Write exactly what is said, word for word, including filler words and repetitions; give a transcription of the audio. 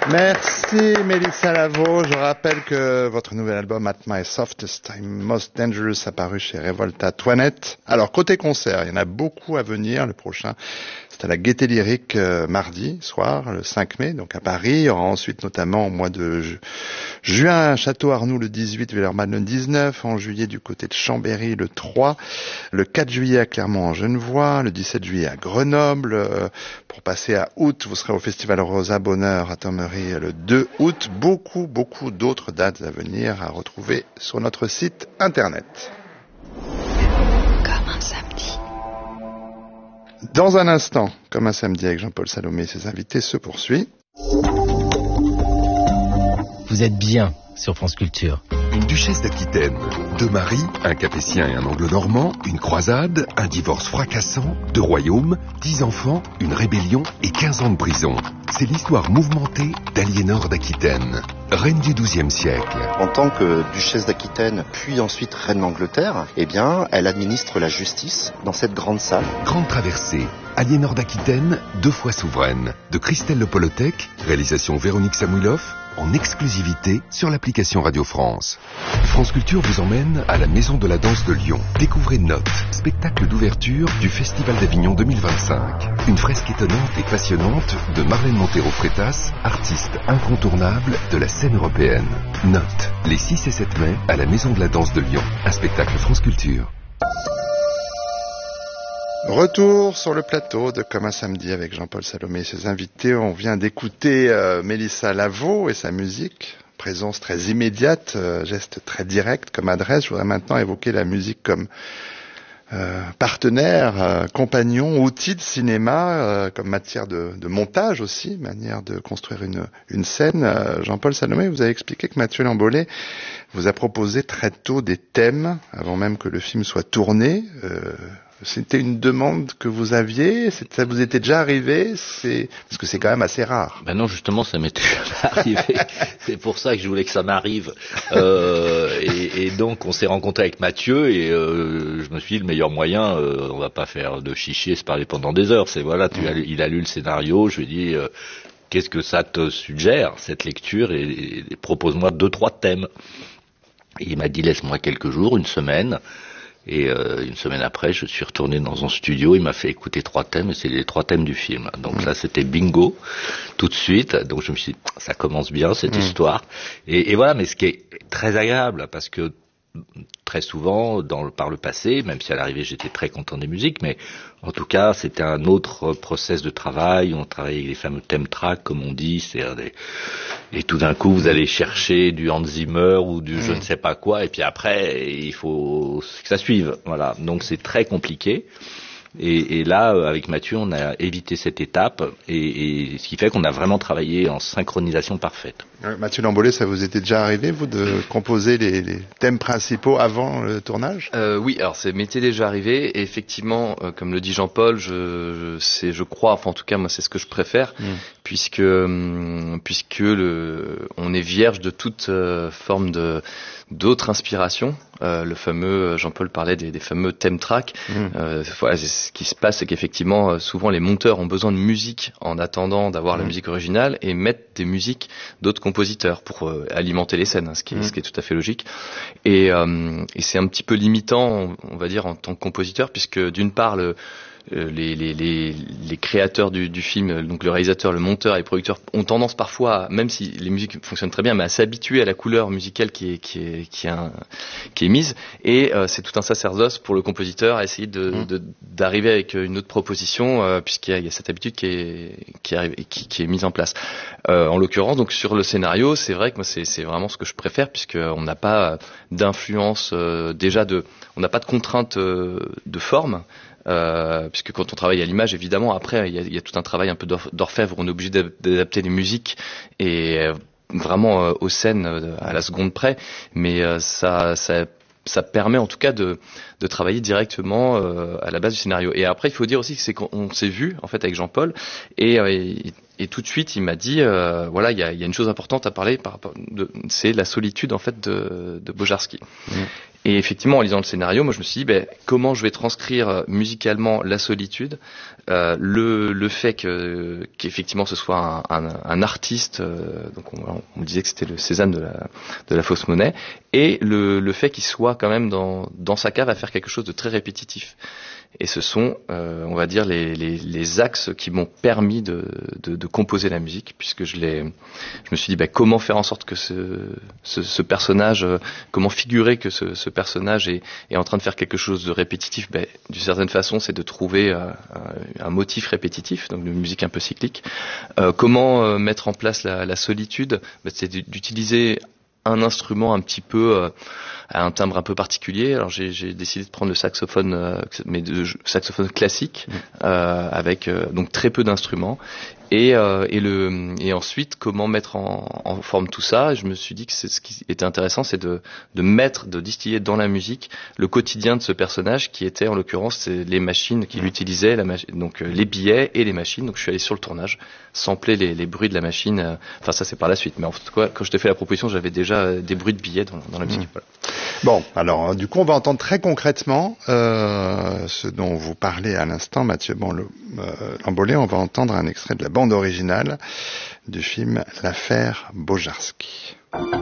Merci Mélissa Lavo. Je rappelle que votre nouvel album At My Softest I'm Most Dangerous apparu chez Revolta Toinette. Alors côté concert, il y en a beaucoup à venir. Le prochain, c'est à la Gaîté Lyrique euh, mardi soir, le cinq mai, donc à Paris. Il y aura ensuite notamment au mois de ju- juin à Château-Arnoux le dix-huit, Villeurbanne le dix-neuf, en juillet du côté de Chambéry le trois, le quatre juillet à Clermont-en-Genevois, le dix-sept juillet à Grenoble. Euh, pour passer à août, vous serez au Festival Rosa Bonheur à Thomery le deux août. Beaucoup, beaucoup d'autres dates à venir à retrouver sur notre site internet. Comme un samedi. Dans un instant, comme un samedi avec Jean-Paul Salomé et ses invités se poursuit. Vous êtes bien sur France Culture. Une duchesse d'Aquitaine, deux maris, un capétien et un anglo-normand, une croisade, un divorce fracassant, deux royaumes, dix enfants, une rébellion et quinze ans de prison. C'est l'histoire mouvementée d'Aliénor d'Aquitaine, reine du douzième siècle. En tant que duchesse d'Aquitaine, puis ensuite reine d'Angleterre, eh bien, elle administre la justice dans cette grande salle. Grande traversée, Aliénor d'Aquitaine, deux fois souveraine, de Christelle Le Polotec, réalisation Véronique Samouilov, en exclusivité sur l'application Radio France. France Culture vous emmène à la Maison de la Danse de Lyon. Découvrez Notes, spectacle d'ouverture du Festival d'Avignon deux mille vingt-cinq. Une fresque étonnante et passionnante de Marlène Montero-Freitas, artiste incontournable de la scène européenne. Notes, les six et sept mai à la Maison de la Danse de Lyon. Un spectacle France Culture. Retour sur le plateau de Comme un samedi avec Jean-Paul Salomé et ses invités. On vient d'écouter euh, Mélissa Lavo et sa musique. Présence très immédiate, euh, geste très direct comme adresse. Je voudrais maintenant évoquer la musique comme euh, partenaire, euh, compagnon, outil de cinéma, euh, comme matière de, de montage aussi, manière de construire une, une scène. Euh, Jean-Paul Salomé, vous avez expliqué que Mathieu Lambollé vous a proposé très tôt des thèmes, avant même que le film soit tourné. Euh, C'était une demande que vous aviez, ça vous était déjà arrivé, c'est parce que c'est quand même assez rare. Ben non, justement, ça m'était jamais arrivé. C'est pour ça que je voulais que ça m'arrive. Euh, et, et donc, on s'est rencontré avec Mathieu et euh, je me suis dit le meilleur moyen, euh, on va pas faire de chichi et se parler pendant des heures. C'est voilà, tu as, il a lu le scénario, je lui ai dit euh, qu'est-ce que ça te suggère cette lecture et, et, et propose-moi deux trois thèmes. Et il m'a dit laisse-moi quelques jours, une semaine. Et euh, une semaine après, je suis retourné dans un studio, il m'a fait écouter trois thèmes, et c'est les trois thèmes du film. Donc mmh. là, c'était bingo, tout de suite. Donc je me suis dit, ça commence bien, cette mmh. histoire. Et, et voilà, mais ce qui est très agréable, parce que très souvent, dans le, par le passé, même si à l'arrivée, j'étais très content des musiques, mais en tout cas, c'était un autre process de travail. On travaillait avec les fameux thème tracks, comme on dit, c'est des... et tout d'un coup, vous allez chercher du Hans Zimmer ou du mmh. je ne sais pas quoi, et puis après, il faut que ça suive. Voilà. Donc, c'est très compliqué. Et, et là, avec Mathieu, on a évité cette étape, et, et ce qui fait qu'on a vraiment travaillé en synchronisation parfaite. Mathieu Lambollé, ça vous était déjà arrivé, vous, de composer les, les thèmes principaux avant le tournage ? euh, Oui, alors ça m'était déjà arrivé, et effectivement, euh, comme le dit Jean-Paul, je, je, c'est, je crois, enfin en tout cas, moi c'est ce que je préfère, mmh. puisque, hum, puisque le, on est vierge de toute euh, forme de... d'autres inspirations. Euh, le fameux, Jean-Paul parlait des, des fameux thème tracks. Mmh. Euh, voilà, ce qui se passe, c'est qu'effectivement, souvent les monteurs ont besoin de musique en attendant d'avoir mmh. la musique originale et mettent des musiques d'autres compositeurs pour euh, alimenter les scènes, hein, ce, qui est, mmh. ce qui est tout à fait logique. Et, euh, et c'est un petit peu limitant, on va dire, en tant que compositeur, puisque d'une part, le Les, les, les, les créateurs du, du film, donc le réalisateur, le monteur et le producteur, ont tendance parfois, même si les musiques fonctionnent très bien, mais à s'habituer à la couleur musicale qui est, qui est, qui est, un, qui est mise. Et euh, c'est tout un sacerdoce pour le compositeur à essayer de, mmh. de, d'arriver avec une autre proposition, euh, puisqu'il y a, il y a cette habitude qui est, qui, arrive, qui, qui est mise en place. Euh, en l'occurrence, donc sur le scénario, c'est vrai que moi c'est, c'est vraiment ce que je préfère, puisqu'on n'a pas d'influence euh, déjà de, on n'a pas de contrainte euh, de forme. Euh, puisque quand on travaille à l'image, évidemment, après il y a, il y a tout un travail un peu d'orfèvre, on est obligé d'adapter les musiques et euh, vraiment euh, aux scènes euh, à la seconde près, mais euh, ça, ça, ça permet en tout cas de, de travailler directement euh, à la base du scénario. Et après, il faut dire aussi que c'est qu'on s'est vu en fait avec Jean-Paul et, euh, et, et tout de suite il m'a dit euh, voilà, il y a, il y a une chose importante à parler par rapport de, c'est la solitude en fait de, de Bojarski. Mmh. Et effectivement, en lisant le scénario, moi je me suis dit, ben, comment je vais transcrire musicalement la solitude, euh, le, le fait que, qu'effectivement ce soit un, un, un artiste, euh, donc on, on me disait que c'était le Cézanne de la, de la fausse monnaie, et le, le fait qu'il soit quand même dans, dans sa cave à faire quelque chose de très répétitif. Et ce sont, euh, on va dire, les, les, les axes qui m'ont permis de, de, de composer la musique, puisque je l'ai, je me suis dit, bah, comment faire en sorte que ce, ce, ce personnage, euh, comment figurer que ce, ce personnage est, est en train de faire quelque chose de répétitif. Bah, d'une certaine façon, c'est de trouver euh, un, un motif répétitif, donc une musique un peu cyclique. Euh, comment euh, mettre en place la, la solitude, bah, c'est d'utiliser un instrument un petit peu euh, à un timbre un peu particulier. Alors j'ai, j'ai décidé de prendre le saxophone, euh, mais de saxophone classique, euh, avec euh, donc très peu d'instruments. Et, euh, et, le, et ensuite, comment mettre en, en forme tout ça? Je me suis dit que c'est, ce qui était intéressant, c'est de, de mettre, de distiller dans la musique le quotidien de ce personnage, qui était en l'occurrence c'est les machines qu'il utilisait, la machi- donc euh, les billets et les machines. Donc je suis allé sur le tournage, sampler les, les bruits de la machine. Euh, enfin ça c'est par la suite, mais en tout cas quand je t'ai fait la proposition, j'avais déjà euh, des bruits de billets dans, dans la musique. Mmh. Voilà. Bon, alors du coup on va entendre très concrètement euh, ce dont vous parlez à l'instant, Mathieu Lambollé. On va entendre un extrait de la bande originale du film L'affaire Bojarski.